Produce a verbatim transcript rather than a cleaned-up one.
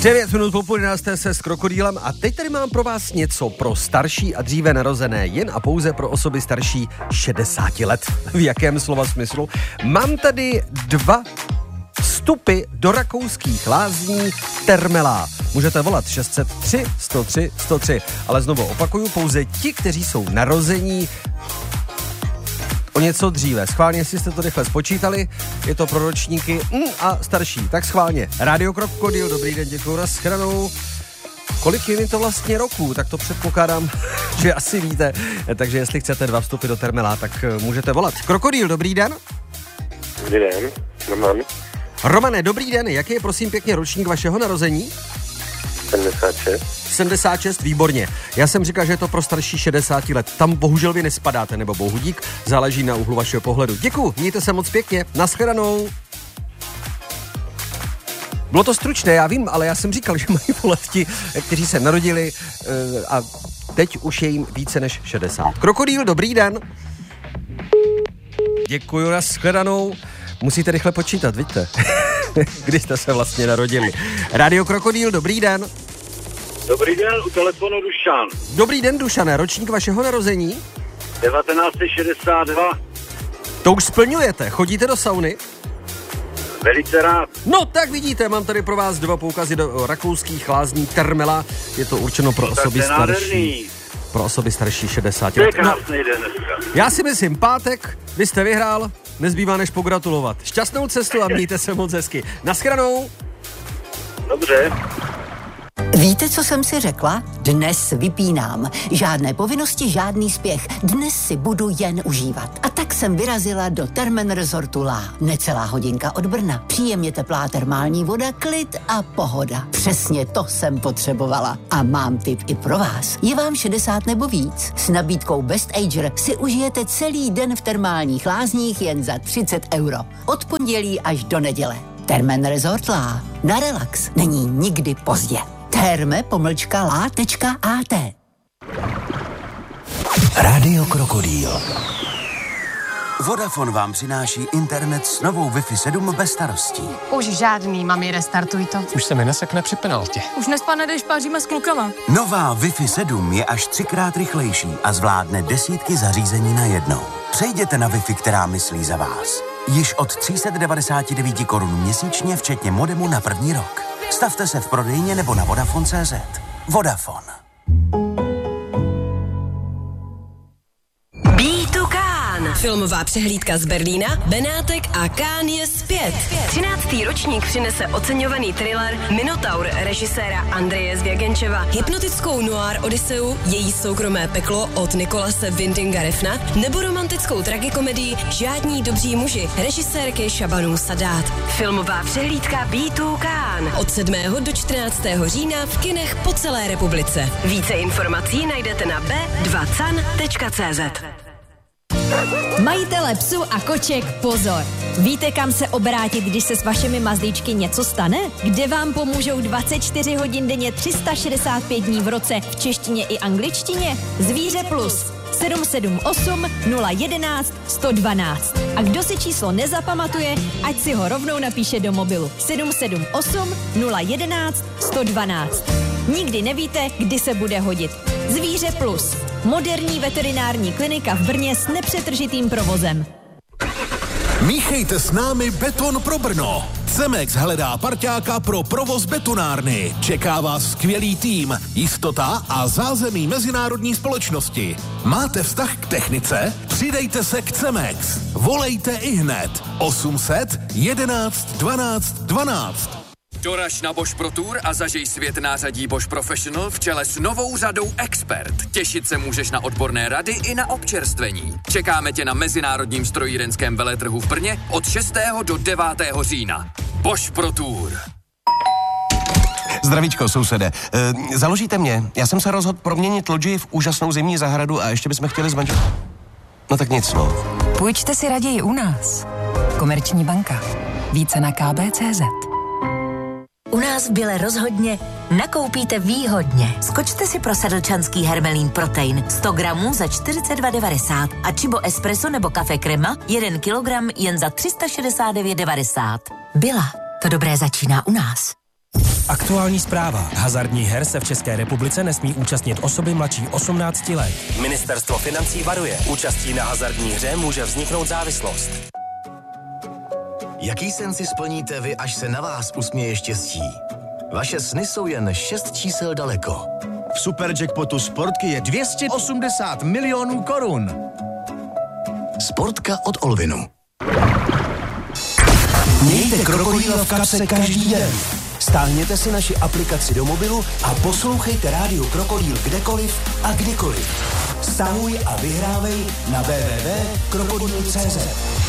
devět minut po půl jedenácté se s Krokodýlem a teď tady mám pro vás něco pro starší a dříve narozené, jen a pouze pro osoby starší šedesáti let. V jakém slova smyslu? Mám tady dva vstupy do rakouských lázní Termelá. Můžete volat šest set tři sto tři sto tři, ale znovu opakuju, pouze ti, kteří jsou narození o něco dříve. Schválně, jestli jste to rychle spočítali, je to pro ročníky mm, a starší. Tak schválně. Rádio Krokodýl, dobrý den, děkuju, nashledanou. Kolik je mi to vlastně roků, tak to předpokládám, že asi víte. Takže jestli chcete dva vstupy do Termelá, tak můžete volat. Krokodýl, dobrý den. Dobrý den, Roman. Romane, dobrý den, jaký je prosím pěkně ročník vašeho narození? sedmdesát šest. sedmdesát šest, výborně. Já jsem říkal, že je to pro starší šedesát let. Tam bohužel vy nespadáte, nebo bohudík, záleží na úhlu vašeho pohledu. Děkuju, mějte se moc pěkně, nashledanou. Bylo to stručné, já vím, ale já jsem říkal, že mají volat ti, kteří se narodili a teď už je jim více než šedesát. Krokodýl, dobrý den. Děkuju, nashledanou. Musíte rychle počítat, vidíte, kdy jste se vlastně narodili. Rádio Krokodýl, dobrý den. Dobrý den, u telefonu Dušan. Dobrý den, Dušané, ročník vašeho narození? devatenáct set šedesát dva. To už splňujete, chodíte do sauny? Velice rád. No tak vidíte, mám tady pro vás dva poukazy do rakouských lázní Termela. Je to určeno pro no, osoby starší. Pro osoby starší šedesát let. To je krásný den dneska. Já si myslím, pátek, vy jste vyhrál, nezbývá než pogratulovat. Šťastnou cestu a mějte se moc hezky. Nashledanou. Dobře. Víte, co jsem si řekla? Dnes vypínám. Žádné povinnosti, žádný spěch. Dnes si budu jen užívat. A tak jsem vyrazila do Termen Resortu Lá. Necelá hodinka od Brna. Příjemně teplá termální voda, klid a pohoda. Přesně to jsem potřebovala. A mám tip i pro vás. Je vám šedesát nebo víc? S nabídkou Best Ager si užijete celý den v termálních lázních jen za třicet euro. Od pondělí až do neděle. Termen Resort Lá. Na relax není nikdy pozdě. Terme pomlčka lá tečka á té. Rádio Krokodýl. Vodafone vám přináší internet s novou Wi-Fi sedm bez starostí. Už žádný, mami, restartuj to. Už se mi nesekne při penaltě. Už nespane, když páříme s klukama. Nová Wi-Fi sedm je až třikrát rychlejší a zvládne desítky zařízení najednou. Přejděte na Wi-Fi, která myslí za vás. Již od tři sta devadesát devět korun měsíčně, včetně modemu na první rok. Stavte se v prodejně nebo na Vodafone tečka cé zet. Vodafone. Be to Cannes. Filmová přehlídka z Berlína, Benátek a Cannes je zpět. třináctý ročník přinese oceňovaný thriller Minotaur režiséra Andreje Zvěgenčeva, hypnotickou noir odiseu Její soukromé peklo od Nikolase Windinga Refna nebo romantickou tragikomedii Žádní dobří muži režisérky Šabanu Sadát. Filmová přehlídka Be to Cannes od sedmého do čtrnáctého října v kinech po celé republice. Více informací najdete na bé dva can tečka cé zet. Majitele psů a koček, pozor! Víte, kam se obrátit, když se s vašimi mazlíčky něco stane? Kde vám pomůžou dvacet čtyři hodin denně, tři sta šedesát pět dní v roce v češtině i angličtině? Zvíře Plus sedm sedm osm nula jedenáct sto dvanáct. A kdo si číslo nezapamatuje, ať si ho rovnou napíše do mobilu sedm sedm osm nula jedenáct sto dvanáct. Nikdy nevíte, kdy se bude hodit. Zvíře Plus. Moderní veterinární klinika v Brně s nepřetržitým provozem. Míchejte s námi beton pro Brno. Cemex hledá parťáka pro provoz betonárny. Čeká vás skvělý tým, jistota a zázemí mezinárodní společnosti. Máte vztah k technice? Přidejte se k Cemex. Volejte ihned. osm set jedenáct dvanáct dvanáct. Doraž na Bosch Pro Tour a zažij svět nářadí Bosch Professional v čele s novou řadou Expert. Těšit se můžeš na odborné rady i na občerstvení. Čekáme tě na mezinárodním strojírenském veletrhu v Brně od šestého do devátého října. Bosch Pro Tour. Zdravíčko, sousede. E, založíte mě? Já jsem se rozhodl proměnit lodži v úžasnou zimní zahradu a ještě bychom chtěli zmanžit. No tak nic, no. Půjčte si raději u nás. Komerční banka. Více na ká bé tečka cé zet. U nás v Bile rozhodně nakoupíte výhodně. Skočte si pro sedlčanský hermelín protein sto gramů za čtyřicet dva devadesát a Chibo espresso nebo kafe krema jeden kilogram jen za tři sta šedesát devět devadesát. Bila, to dobré začíná u nás. Aktuální zpráva. Hazardních her se v České republice nesmí účastnit osoby mladší osmnáct let. Ministerstvo financí varuje. Účastí na hazardní hře může vzniknout závislost. Jaký sen si splníte vy, až se na vás usměje štěstí? Vaše sny jsou jen šest čísel daleko. V Superjackpotu Sportky je dvě stě osmdesát milionů korun. Sportka od Olvinu. Mějte krokodýla v kapse každý den. Stáhněte si naši aplikaci do mobilu a poslouchejte rádio Krokodýl kdekoliv a kdykoliv. Stáhuj a vyhrávej na w w w tečka krokodýl tečka c z.